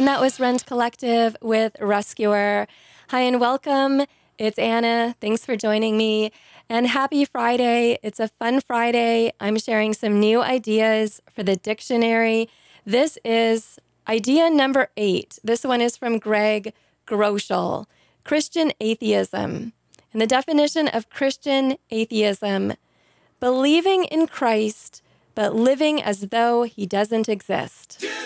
And that was Rent Collective with Rescuer. Hi and welcome. It's Anna. Thanks for joining me. And happy Friday. It's a fun Friday. I'm sharing some new ideas for the dictionary. This is idea number 8. This one is from Greg Groeschel. Christian atheism. And the definition of Christian atheism: believing in Christ, but living as though he doesn't exist.